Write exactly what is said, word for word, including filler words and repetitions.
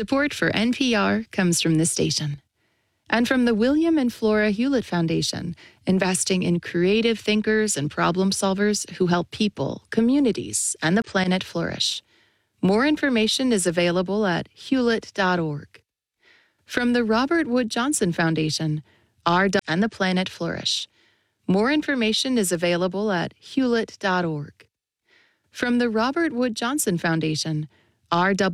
Support for N P R comes from this station. And from the William and Flora Hewlett Foundation, investing in creative thinkers and problem solvers who help people, communities, and the planet flourish. More information is available at hewlett dot org. From the Robert Wood Johnson Foundation, our and the planet flourish. More information is available at hewlett dot org. From the Robert Wood Johnson Foundation, R